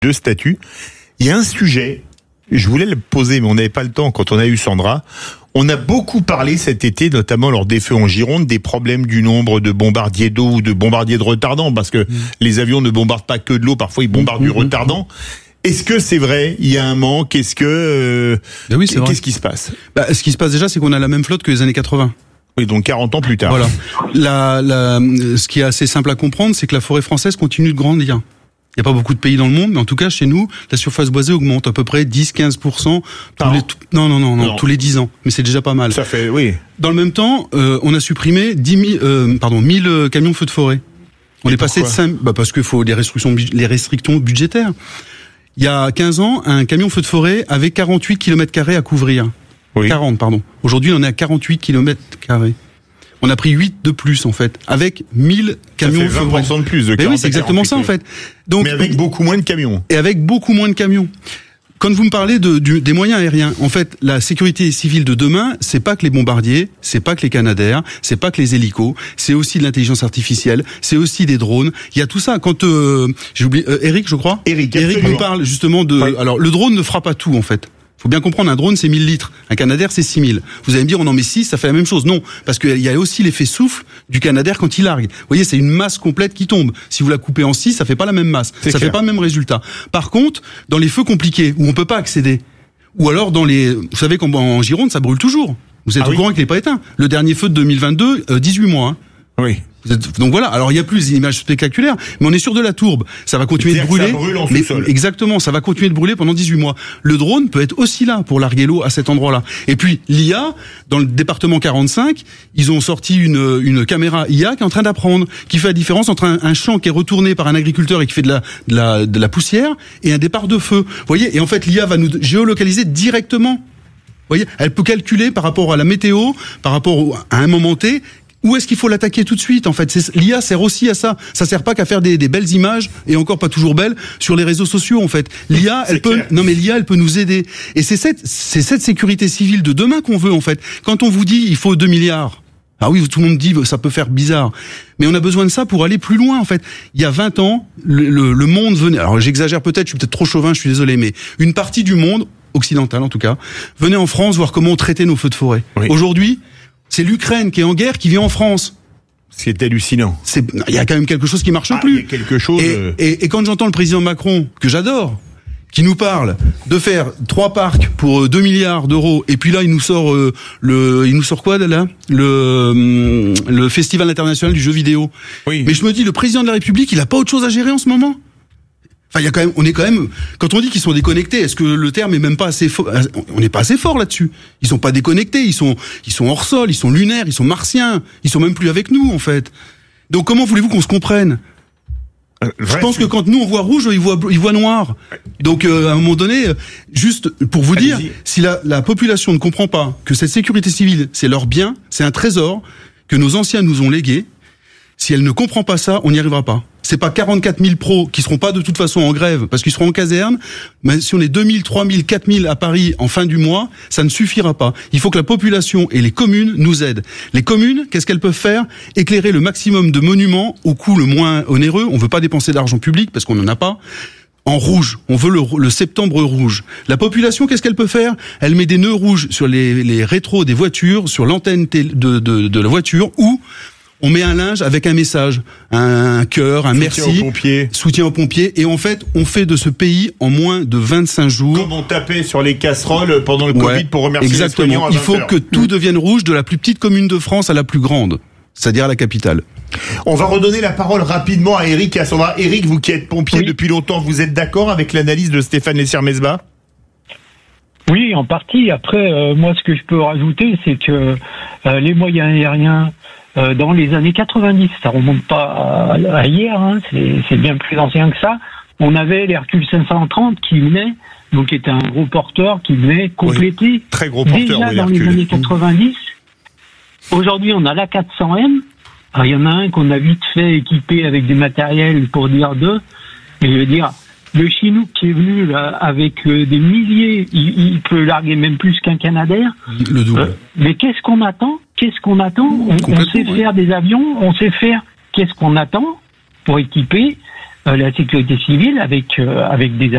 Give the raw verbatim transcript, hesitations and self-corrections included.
deux statuts. Il y a un sujet, je voulais le poser, mais on n'avait pas le temps quand on a eu Sandra. On a beaucoup parlé cet été, notamment lors des feux en Gironde, des problèmes du nombre de bombardiers d'eau ou de bombardiers de retardants, parce que mmh. les avions ne bombardent pas que de l'eau, parfois ils bombardent mmh. du retardant. Est-ce que c'est vrai? Il y a un manque? Est-ce que euh, ben oui, c'est qu'est-ce vrai. qui se passe? Bah, ce qui se passe déjà, c'est qu'on a la même flotte que les années quatre-vingts. Oui, donc quarante ans plus tard. Voilà. La, la, ce qui est assez simple à comprendre, c'est que la forêt française continue de grandir. Il n'y a pas beaucoup de pays dans le monde, mais en tout cas, chez nous, la surface boisée augmente à peu près dix à quinze pour cent tous les, tout, non, non, non, non, non, tous les dix ans. Mais c'est déjà pas mal. Ça fait, oui. Dans le même temps, euh, on a supprimé dix mille, euh, pardon, mille camions feux de forêt. On Et est passé de cinq, bah, parce qu'il faut des restrictions, les restrictions budgétaires. Il y a quinze ans, un camion feu de forêt avait quarante-huit kilomètres carrés à couvrir. Oui. quarante, pardon. Aujourd'hui, on est à quarante-huit kilomètres carrés. On a pris huit de plus, en fait, avec mille camions. Ça fait vingt pour cent de plus de quarante. Mais oui, c'est exactement ça, en fait. Donc, mais avec beaucoup moins de camions. Et avec beaucoup moins de camions. Quand vous me parlez de, du, des moyens aériens, en fait, la sécurité civile de demain, c'est pas que les bombardiers, c'est pas que les Canadair, c'est pas que les hélicos, c'est aussi de l'intelligence artificielle, c'est aussi des drones. Il y a tout ça. Quand euh, j'ai oublié, euh, Eric, je crois. Eric, Eric nous parle justement de. Oui. Alors, le drone ne fera pas tout, en fait. Faut bien comprendre, un drone c'est mille litres, un Canadair c'est six mille. Vous allez me dire on en met six, ça fait la même chose. Non, parce qu'il y a aussi l'effet souffle du Canadair quand il largue. Vous voyez, c'est une masse complète qui tombe. Si vous la coupez en six, ça fait pas la même masse, c'est ça clair. Fait pas le même résultat. Par contre, dans les feux compliqués où on peut pas accéder, ou alors dans les, vous savez qu'en Gironde ça brûle toujours. Vous êtes ah au oui. courant qu'il n'est pas éteint. Le dernier feu de deux mille vingt-deux, euh, dix-huit mois. Hein. Oui. Donc voilà, alors il y a plus d'images spectaculaires, mais on est sur de la tourbe. Ça va continuer de brûler. Ça brûle en mais, sous-sol. Exactement, ça va continuer de brûler pendant dix-huit mois. Le drone peut être aussi là pour larguer l'eau à cet endroit-là. Et puis l'I A, dans le département quarante-cinq, ils ont sorti une, une caméra I A qui est en train d'apprendre, qui fait la différence entre un, un champ qui est retourné par un agriculteur et qui fait de la, de la, de la poussière et un départ de feu. Vous voyez, et en fait l'I A va nous géolocaliser directement. Vous voyez, elle peut calculer par rapport à la météo, par rapport à un moment T. Où est-ce qu'il faut l'attaquer tout de suite, en fait? C'est, l'I A sert aussi à ça. Ça sert pas qu'à faire des, des belles images, et encore pas toujours belles, sur les réseaux sociaux, en fait. L'I A, elle peut, non mais l'I A, elle peut nous aider. Et c'est cette, c'est cette sécurité civile de demain qu'on veut, en fait. Quand on vous dit, il faut deux milliards. Ah oui, tout le monde dit, ça peut faire bizarre. Mais on a besoin de ça pour aller plus loin, en fait. Il y a vingt ans, le, le, le monde venait, alors j'exagère peut-être, je suis peut-être trop chauvin, je suis désolé, mais une partie du monde, occidental en tout cas, venait en France voir comment on traitait nos feux de forêt. Oui. Aujourd'hui, c'est l'Ukraine qui est en guerre qui vient en France. C'est hallucinant. C'est, il y a quand même quelque chose qui marche ah, plus. Il y a quelque chose. Et, et, et quand j'entends le président Macron, que j'adore, qui nous parle de faire trois parcs pour deux milliards d'euros, et puis là il nous sort euh, le, il nous sort quoi là, le le Festival international du jeu vidéo. Oui. Mais je me dis, le président de la République, il a pas autre chose à gérer en ce moment. Enfin, il y a quand même, on est quand même, quand on dit qu'ils sont déconnectés, est-ce que le terme est même pas assez fort? On n'est pas assez fort là-dessus. Ils sont pas déconnectés, ils sont, ils sont hors sol, ils sont lunaires, ils sont martiens, ils sont même plus avec nous, en fait. Donc, comment voulez-vous qu'on se comprenne? Euh, Je pense que quand nous on voit rouge, ils voient, ils voient noir. Donc, euh, à un moment donné, juste pour vous dire, si la, la population ne comprend pas que cette sécurité civile, c'est leur bien, c'est un trésor que nos anciens nous ont légué, si elle ne comprend pas ça, on n'y arrivera pas. C'est pas quarante-quatre mille pros qui seront pas de toute façon en grève parce qu'ils seront en caserne, mais si on est deux mille, trois mille, quatre mille à Paris en fin du mois, ça ne suffira pas. Il faut que la population et les communes nous aident. Les communes, qu'est-ce qu'elles peuvent faire? Éclairer le maximum de monuments au coût le moins onéreux. On veut pas dépenser d'argent public parce qu'on n'en a pas. En rouge, on veut le, le septembre rouge. La population, qu'est-ce qu'elle peut faire? Elle met des nœuds rouges sur les, les rétros des voitures, sur l'antenne de, de, de la voiture, ou on met un linge avec un message, un cœur, un soutien merci, aux pompiers. soutien aux pompiers, et en fait, on fait de ce pays en moins de vingt-cinq jours. Comme on tapait sur les casseroles pendant le ouais, Covid pour remercier exactement. les soignants à vingt Il faut heures. que tout devienne rouge, de la plus petite commune de France à la plus grande, c'est-à-dire à la capitale. On va redonner la parole rapidement à Eric et à Sandra. Eric, vous qui êtes pompier oui. depuis longtemps, vous êtes d'accord avec l'analyse de Stéphane Lessire-Mesbah? Oui, en partie. Après, euh, moi, ce que je peux rajouter, c'est que euh, les moyens aériens, Euh, dans les années quatre-vingt-dix, ça remonte pas à, à hier, hein, c'est, c'est bien plus ancien que ça. On avait l'Hercule cinq cent trente qui venait, donc qui était un gros porteur qui venait compléter. Oui, très gros porteur. Déjà dans les années quatre-vingt-dix. Aujourd'hui, on a l'A quatre cents M. Alors, il y en a un qu'on a vite fait équiper avec des matériels pour dire deux. Et je veux dire, le Chinook qui est venu là avec euh, des milliers, il, il peut larguer même plus qu'un Canadair. Le double. Euh, mais qu'est-ce qu'on attend? Qu'est-ce qu'on attend? On, on sait oui. faire des avions, on sait faire. Qu'est-ce qu'on attend pour équiper euh, la sécurité civile avec euh, avec des